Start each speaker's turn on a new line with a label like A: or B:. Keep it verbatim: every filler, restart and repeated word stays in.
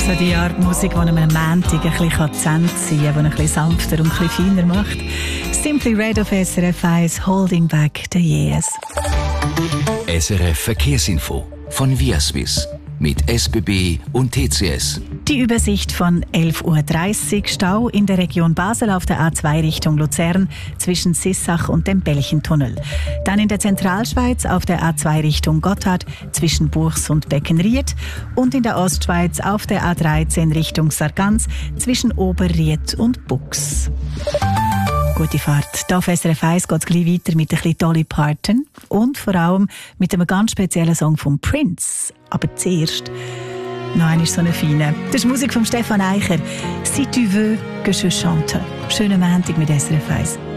A: So die Art Musik, die einem am Montag ein bisschen Zähne ziehen kann, die ein bisschen sanfter und ein bisschen feiner macht. Simply Red auf S R F eins, Holding Back the Years.
B: S R F Verkehrsinfo von Viaswiss mit S B B und T C S.
A: Die Übersicht von elf Uhr dreißig, Stau in der Region Basel auf der A zwei Richtung Luzern zwischen Sissach und dem Belchentunnel. Dann in der Zentralschweiz auf der A zwei Richtung Gotthard zwischen Buchs und Beckenried und in der Ostschweiz auf der A dreizehn Richtung Sargans zwischen Oberried und Bux. Gute Fahrt. Hier auf S R F eins geht es gleich weiter mit ein bisschen Dolly Parton und vor allem mit einem ganz speziellen Song von Prince. Aber zuerst noch einmal so eine feine. Das ist Musik von Stefan Eicher. «Si tu veux que je chante». Schönen Montag mit S R F eins.